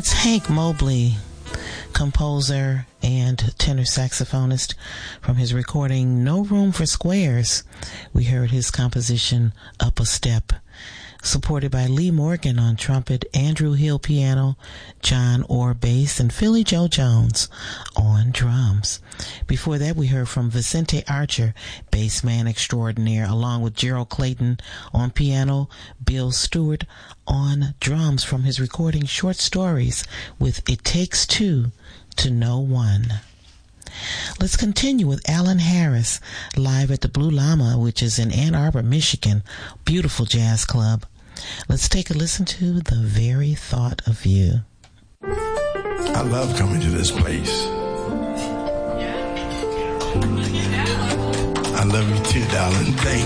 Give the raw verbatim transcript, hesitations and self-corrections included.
That's Hank Mobley, composer and tenor saxophonist, from his recording No Room for Squares. We heard his composition Up a Step, supported by Lee Morgan on trumpet, Andrew Hill piano, John Orr bass, and Philly Joe Jones on drums. Before that, we heard from Vicente Archer, bass man extraordinaire, along with Gerald Clayton on piano, Bill Stewart on drums, from his recording Short Stories with It Takes Two to Know One. Let's continue with Alan Harris, live at the Blue Llama, which is in Ann Arbor, Michigan. Beautiful jazz club. Let's take a listen to The Very Thought of You. I love coming to this place. I love you too, darling. Thank you.